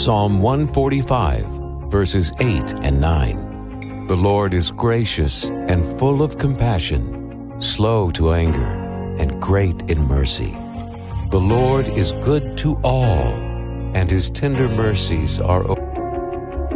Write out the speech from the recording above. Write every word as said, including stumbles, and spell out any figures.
Psalm one forty-five, verses eight and nine. The Lord is gracious and full of compassion, slow to anger, and great in mercy. The Lord is good to all, and his tender mercies are over